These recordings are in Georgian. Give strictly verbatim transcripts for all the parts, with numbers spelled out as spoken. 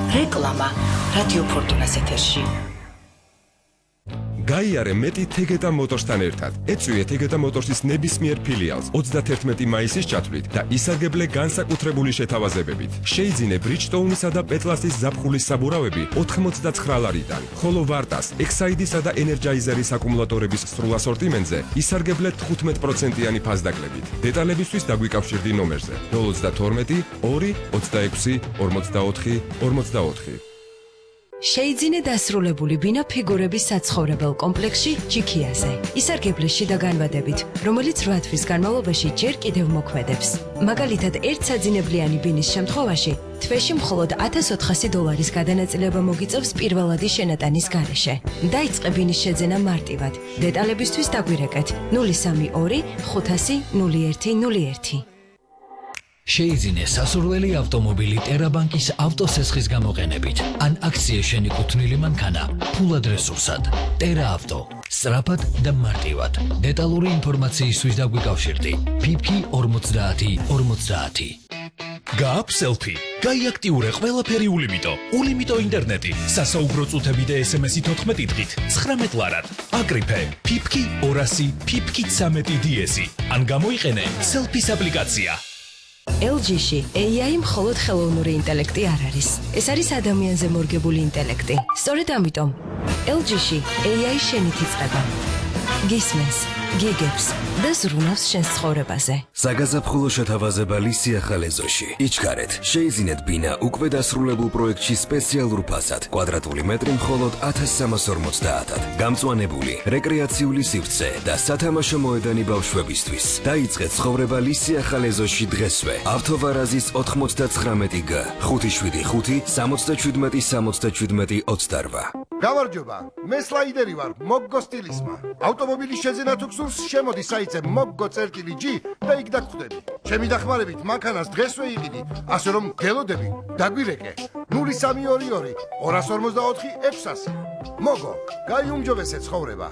რეკლამა რადიო ფორტუნას ეთერში. გაიარე მეტი თეგეტა მოტორსთან ერთად. ეწვიე თეგეტა მოტორსის ნებისმიერ ფილიალს ოცდათერთმეტი მაისის ჩათვლით და ისარგებლე განსაკუთრებული შეთავაზებებით. შეიძინე ბრიჯტოუნისა და პეტლასის ზაფხულის საბურავები ოთხმოცდაცხრა ლარიდან, ხოლო ვარტას, ექსაიდისა და ენერჯაიზერის აკუმულატორების სრულ ასორტიმენტზე ისარგებლე თხუთმეტ პროცენტიანი ფასდაკლებით. დეტალებისთვის დაგვიკავშირდი ნომერზე ნულ ოცდათორმეტი ორი ოცდაექვსი ორმოცდაოთხი ორმოცდაოთხი. შეიძინე დასრულებული ბინა ფიგურების საცხოვრებელ კომპლექსში ჯიქიაზე. ისარგებლე შიდა განვადებით, რომელიც რვა თვის განმავლობაში ჯერ კიდევ მოქმედებს. მაგალითად, ერთ საძინებლიანი ბინის შემთხვევაში თვეში მხოლოდ ათას ოთხასი დოლარის გადანაწილება მოგიწევს პირველადი შენატანის გარეშე. დაიწყე ბინის შეძენა მარტივად. დეტალებისთვის დაგვირეკეთ ნული სამი ორი ხუთასი ნული ერთი ნული ერთი. შეიძინე სასურველი ავტომობილი ტერაბანკის ავტოსესხის გამოყენებით ან აქციის შენიკუთვნილი მანქანა ფულად რესურსად. ტერა ავტო, სწრაფად და მარტივად. დეტალური ინფორმაციისთვის დაგვიკავშირდი ფიფკი ორმოცდაათი ორმოცდაათი. გააქვს სელფი, გაიაქტიურე ყველაფერი ულიმიტო, ულიმიტო ინტერნეტი, სასაუბრო წუთები და ესემესი თოთხმეტი დღით, ცხრამეტ ლარად. აკრიფე ფიფკი ორასი ფიფკი ცამეტი დიესი, ან გამოიყენე სელფის აპლიკაცია. ელ ჯი-ში ეი აი მხოლოდ ხელოვნური ინტელექტი არ არის. ეს არის ადამიანზე მორგებული ინტელექტი. სწორედ ამიტომ ელ ჯი-ში ეი აი შენით იწყება. გისმენს, გიგებს და ზრუნავს შენს ცხოვრებაზე. საგაზაფხულო შეთავაზება ლისია ხალეზოში. იჩქარეთ, შეიძინეთ ბინა უკვე დასრულებულ პროექტში სპეციალურ ფასად. კვადრატული მეტრი მხოლოდ ათას სამას ორმოცდაათად. გამწვანებული, რეკრეაციული სივრცე და სათამაშო მოედანი ბავშვებისთვის. დაიწყეთ ცხოვრება ლისია ხალეზოში დღესვე. ავთოვარაზის ოთხმოცდაცხრამეტი გ, ხუთი შვიდი ხუთი სამოცდაშვიდმეტი სამოცდაშვიდმეტი ოცდარვა. გამარჯობა, მე სლაიდერი ვარ, მოგგო სტილისმა. ავტომობილის შეძენა თუ გსურს, შემოდი საიტზე მოგგო წერტილი ჯი და იქ დაგხვდები. ჩემი დახმარებით მანქანას დღესვე იყიდი, ასე რომ გელოდები, დაგვირეკე. ნული სამი ორი ორი ორას ორმოცდაოთხი ექვსასი. მოგო, გაიუმჯობესე ცხოვრება.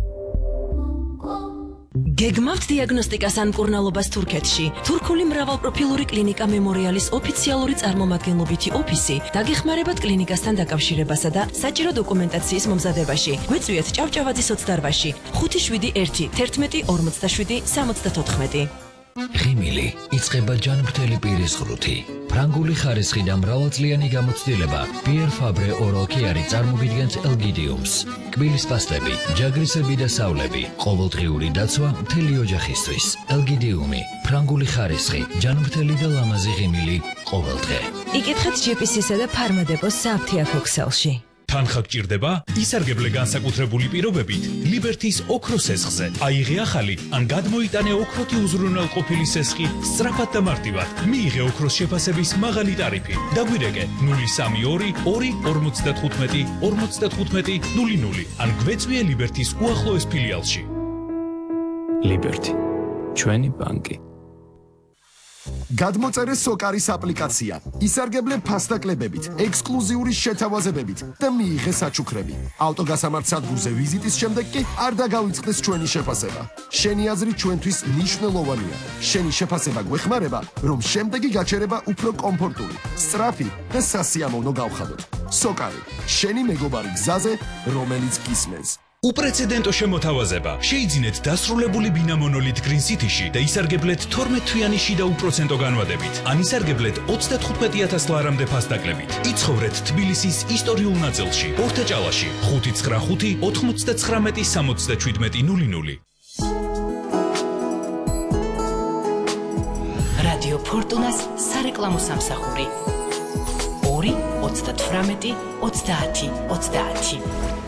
გეგმავთ დიაგნოსტიკას ან მკურნალობას თურქეთში. თურქული მრავალპროფილური კლინიკა მემორიალის ოფიციალური წარმომადგენლობითი ოფისი დაგეხმარებათ კლინიკასთან დაკავშირებასა და საჭირო დოკუმენტაციის მომზადებაში. გვეწვიეთ ჭავჭავაძის ოცდარვაში ხუთი შვიდი ერთი თერთმეტი ორმოცდაშვიდი სამოცდათოთხმეტი. ღიმილი იწყება ჯანმრთელი პირის ღრუთი. ფრანგული ხარისხი და მრავალწლიანი გამოცდილება პიერ ფაბრე ორალ კეარი წარმოგიდგენს ელგიდიუმს. კბილის პასტები, ჯაგრისები და სავლები, ყოველდღიური დაცვა მთელი ოჯახისთვის. ელგიდიუმი, ფრანგული ხარისხი, ჯანმრთელი და ლამაზი ღიმილი ყოველდღე. იკითხეთ ჯი პი სი-სა და ფარმადეპოს სააფთიაქო ქსელში. თანხა გჭირდება? ისარგებლე განსაკუთრებული პირობებით ლიბერთის ოქროს სესხზე. აიღე ახალი ან გადმოიტანე ოქროთი უზრუნველყოფილი სესხი სწრაფად და მარტივად. მიიღე ოქროს შეფასების მაღალი ტარიფი. დაგვირეკე ნული სამი ორი ორი ორმოცდათხუთმეტი ორმოცდათხუთმეტი ნული ნული ან გვეწვიე ლიბერთის უახლოეს ფილიალში. ლიბერთი, ჩვენი ბანკი. გადმოწერე სოკარის აპლიკაცია, ისარგებლე ფასდაკლებებით, ექსკლუზიური შეთავაზებებით და მიიღე საჩუქრები. ავტოგასამართ სადგურზე ვიზიტის შემდეგ კი არ დაგავიწყდეს ჩვენი შეფასება. შენი აზრი ჩვენთვის მნიშვნელოვანია. შენი შეფასება გვეხმარება, რომ შემდეგი გაჩერება უფრო კომფორტული, სწრაფი და სასიამოვნო გავხადოთ. სოკარი, შენი მეგობარი გზაზე, რომელიც გისმენს. უპრეცედენტო შემოთავაზება. შეიძინეთ დასრულებული ბინა მონოლით გრინ სიტიში და ისარგებლეთ თორმეტ თვიანი შიდა უპროცენტო განვადებით. ან ისარგებლეთ ოცდათოთხმეტი ათას ლარამდე ფასდაკლებით. იცხოვრეთ თბილისის ისტორიულ ნაწილში, ორთაჭალაში, ხუთი ცხრა ხუთი ოთხმოცდაცხრამეტი სამოცდაშვიდმეტი ნული ნული. რადიო ფორტუნას სარეკლამო სამსახური ორი ოცდათვრამეტი ოცდაათი ოცდაათი.